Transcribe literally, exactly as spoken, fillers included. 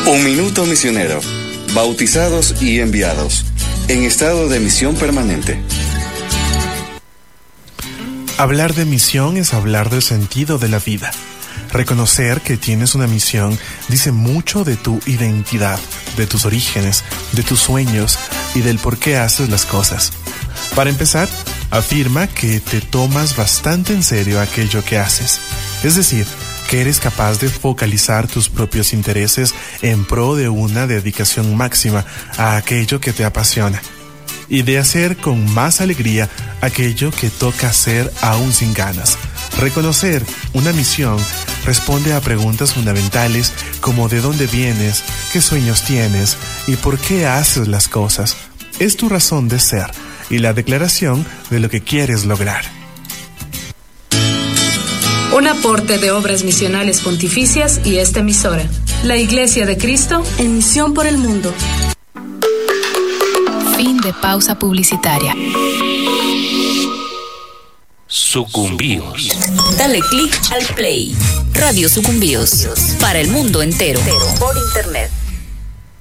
Un minuto misionero. Bautizados y enviados. En estado de misión permanente. Hablar de misión es hablar del sentido de la vida. Reconocer que tienes una misión dice mucho de tu identidad, de tus orígenes, de tus sueños y del por qué haces las cosas. Para empezar, afirma que te tomas bastante en serio aquello que haces. Es decir, que eres capaz de focalizar tus propios intereses en pro de una dedicación máxima a aquello que te apasiona y de hacer con más alegría aquello que toca hacer aún sin ganas. Reconocer una misión responde a preguntas fundamentales como de dónde vienes, qué sueños tienes y por qué haces las cosas. Es tu razón de ser y la declaración de lo que quieres lograr. Un aporte de Obras Misionales Pontificias y esta emisora. La Iglesia de Cristo en misión por el mundo. Fin de pausa publicitaria. Sucumbíos. Dale click al play. Radio Sucumbíos. Para el mundo entero. Por internet.